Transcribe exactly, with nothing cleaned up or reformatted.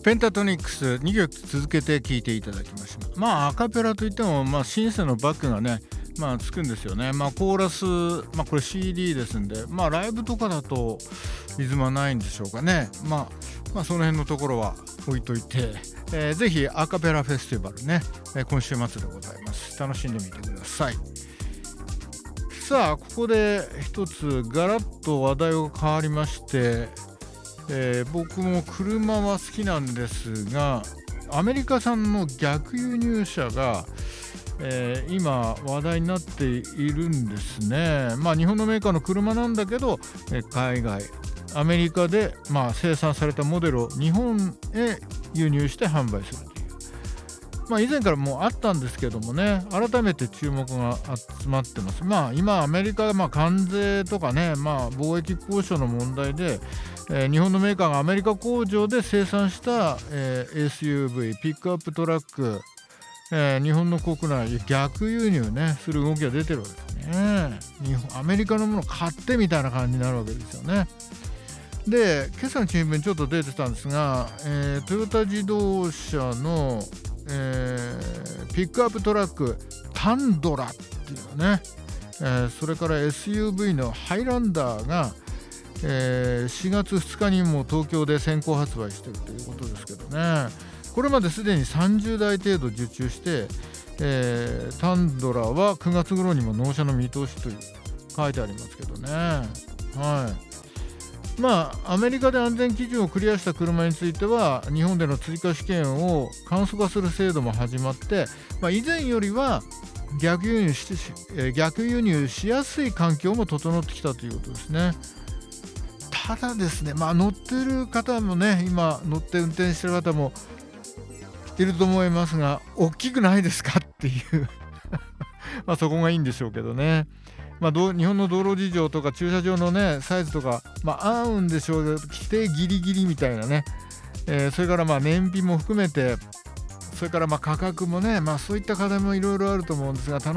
ペンタトニックスにきょく続けて聴いていただきました。まあアカペラといっても、まあ、シンセのバックがね、まあ、つくんですよね。まあコーラス、まあ、これ シーディー ですんで、まあライブとかだとリズムはないんでしょうかね。まあ、まあその辺のところは置いといて、えー、ぜひアカペラフェスティバルね、えー、今週末でございます。楽しんでみてください。さあここで一つガラッと話題が変わりまして、えー、僕も車は好きなんですが、アメリカ産の逆輸入車が、えー、今話題になっているんですね。まあ日本のメーカーの車なんだけど、えー、海外アメリカで、まあ、生産されたモデルを日本へ輸入して販売するという、まあ、以前からもうあったんですけどもね、改めて注目が集まってます。まあ今アメリカはまあ関税とかね、まあ、貿易交渉の問題で、えー、日本のメーカーがアメリカ工場で生産した、えー、エスユーブイ ピックアップトラック、えー、日本の国内逆輸入ねする動きが出てるわけですね。日本アメリカのものを買ってみたいな感じになるわけですよね。で今朝の新聞にちょっと出てたんですが、えー、トヨタ自動車の、えー、ピックアップトラックタンドラっていうね、えー、それから エスユーブイ のハイランダーが、えー、しがつふつかにも東京で先行発売してるということですけどね、これまですでにさんじゅうだい程度受注して、えー、タンドラはくがつ頃にも納車の見通しという書いてありますけどね。はい。まあアメリカで安全基準をクリアした車については日本での追加試験を簡素化する制度も始まって、まあ、以前よりは逆輸入し、えー、逆輸入しやすい環境も整ってきたということですね。ただですね、まあ乗ってる方もね、今乗って運転してる方もいると思いますが、大きくないですかっていうまあそこがいいんでしょうけどね。まあ、ど日本の道路事情とか駐車場のねサイズとか、まあ、合うんでしょうけど規定ギリギリみたいなね、えー、それからまあ燃費も含めて、それからまあ価格もね、まあそういった課題もいろいろあると思うんですが、